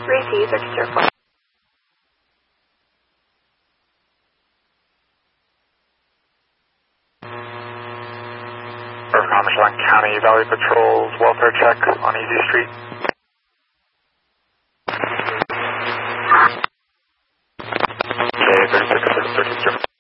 Received, register 4. Michigan County Valley Patrol's welfare check on Easy Street. Okay, 36, 36, 36.